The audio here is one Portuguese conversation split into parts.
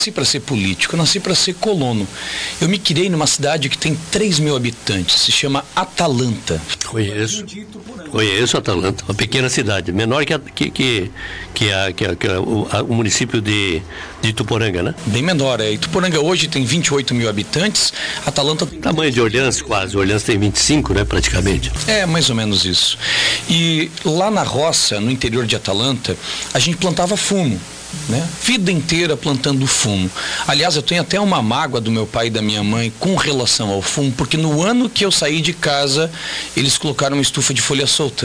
nasci para ser político, eu nasci para ser colono. Eu me criei numa cidade que tem 3 mil habitantes, se chama Atalanta. Conheço Atalanta, uma pequena cidade, menor que o município de Ituporanga, né? Bem menor, Ituporanga hoje tem 28 mil habitantes, Atalanta... Tamanho de Orleans quase, Orleans tem 25, né, praticamente. É, mais ou menos isso. E lá na roça, no interior de Atalanta, a gente plantava fumo. Né? Vida inteira plantando fumo. Aliás, eu tenho até uma mágoa do meu pai e da minha mãe com relação ao fumo, porque no ano que eu saí de casa, eles colocaram uma estufa de folha solta.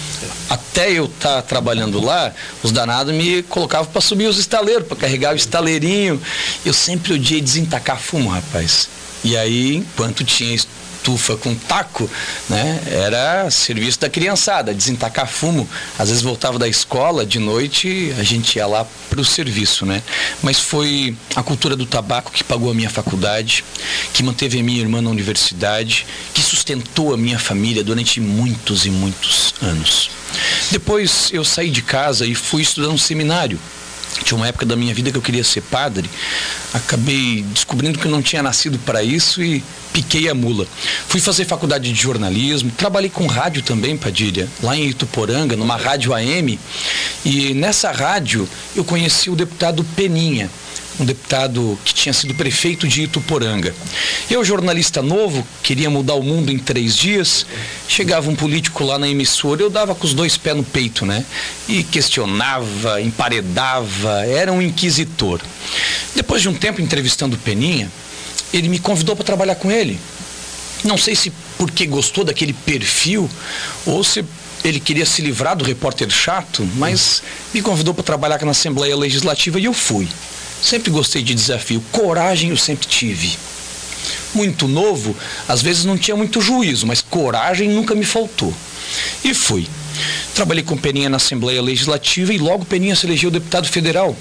Até eu estar trabalhando lá, os danados me colocavam para subir os estaleiros, para carregar o estaleirinho. Eu sempre odiei desentacar fumo, rapaz. E aí, enquanto tinha estufa com taco, né, era serviço da criançada, desentacar fumo. Às vezes voltava da escola de noite, a gente ia lá para o serviço, né? Mas foi a cultura do tabaco que pagou a minha faculdade, que manteve a minha irmã na universidade, que sustentou a minha família durante muitos e muitos anos. Depois eu saí de casa e fui estudar um seminário. Tinha uma época da minha vida que eu queria ser padre, acabei descobrindo que eu não tinha nascido para isso e piquei a mula. Fui fazer faculdade de jornalismo, trabalhei com rádio também, Padilha, lá em Ituporanga, numa rádio AM, e nessa rádio eu conheci o deputado Peninha, um deputado que tinha sido prefeito de Ituporanga. Eu, jornalista novo, queria mudar o mundo em 3 dias, chegava um político lá na emissora, eu dava com os 2 pés no peito, né? E questionava, emparedava, era um inquisitor. Depois de um tempo entrevistando o Peninha, ele me convidou para trabalhar com ele. Não sei se porque gostou daquele perfil ou se ele queria se livrar do repórter chato, mas me convidou para trabalhar na Assembleia Legislativa e eu fui. Sempre gostei de desafio, coragem eu sempre tive. Muito novo, às vezes não tinha muito juízo, mas coragem nunca me faltou. E fui. Trabalhei com Peninha na Assembleia Legislativa e logo Peninha se elegeu deputado federal.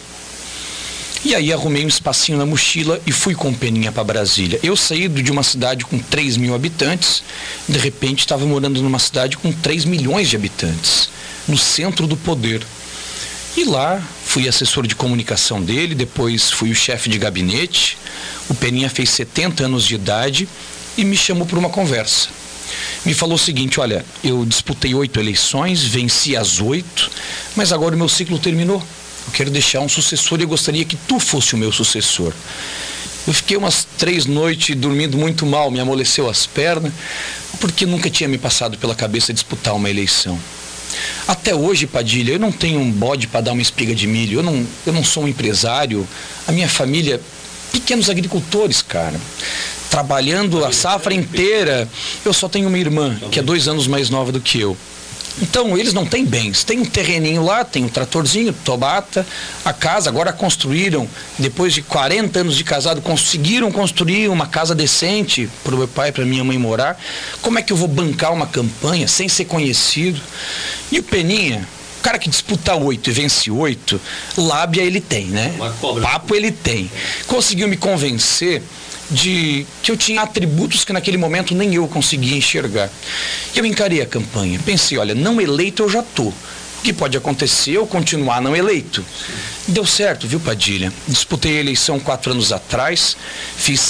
E aí arrumei um espacinho na mochila e fui com Peninha para Brasília. Eu saí de uma cidade com 3 mil habitantes, de repente estava morando numa cidade com 3 milhões de habitantes, no centro do poder. E lá fui assessor de comunicação dele, depois fui o chefe de gabinete. O Peninha fez 70 anos de idade e me chamou para uma conversa. Me falou o seguinte: olha, eu disputei 8 eleições, venci as 8, mas agora o meu ciclo terminou. Eu quero deixar um sucessor e eu gostaria que tu fosse o meu sucessor. Eu fiquei umas 3 noites dormindo muito mal, me amoleceu as pernas, porque nunca tinha me passado pela cabeça disputar uma eleição. Até hoje, Padilha, eu não tenho um bode para dar uma espiga de milho, eu não sou um empresário, a minha família, pequenos agricultores, cara, trabalhando a safra inteira. Eu só tenho uma irmã, que é 2 anos mais nova do que eu. Então, eles não têm bens, tem um terreninho lá, tem um tratorzinho, tobata, a casa, agora construíram, depois de 40 anos de casado, conseguiram construir uma casa decente para o meu pai e para minha mãe morar. Como é que eu vou bancar uma campanha sem ser conhecido? E o Peninha, o cara que disputa 8 e vence 8, lábia ele tem, né? Papo ele tem. Conseguiu me convencer de que eu tinha atributos que naquele momento nem eu conseguia enxergar. Eu encarei a campanha, pensei, olha, não eleito eu já tô. O que pode acontecer eu continuar não eleito? Deu certo, viu, Padilha? Disputei a eleição 4 anos atrás, fiz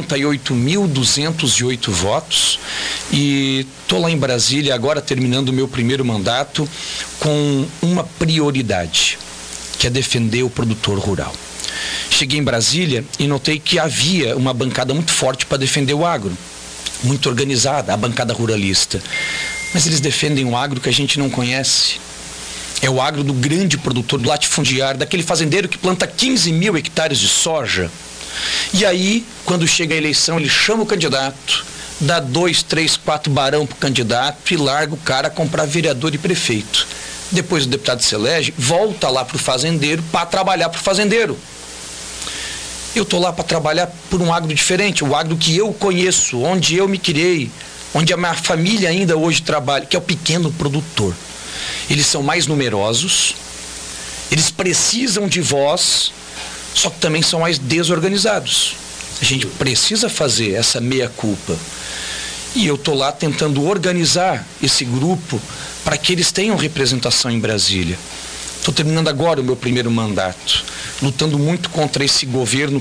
68.208 votos e tô lá em Brasília agora terminando o meu primeiro mandato com uma prioridade, que é defender o produtor rural. Cheguei em Brasília e notei que havia uma bancada muito forte para defender o agro, muito organizada, a bancada ruralista. Mas eles defendem um agro que a gente não conhece. É o agro do grande produtor, do latifundiário, daquele fazendeiro que planta 15 mil hectares de soja. E aí, quando chega a eleição, ele chama o candidato, dá 2, 3, 4 barão para o candidato e larga o cara a comprar vereador e prefeito. Depois o deputado se elege, volta lá para o fazendeiro para trabalhar para o fazendeiro. Eu estou lá para trabalhar por um agro diferente, o agro que eu conheço, onde eu me criei, onde a minha família ainda hoje trabalha, que é o pequeno produtor. Eles são mais numerosos, eles precisam de voz, só que também são mais desorganizados. A gente precisa fazer essa meia-culpa. E eu estou lá tentando organizar esse grupo para que eles tenham representação em Brasília. Estou terminando agora o meu primeiro mandato. lutando muito contra esse governo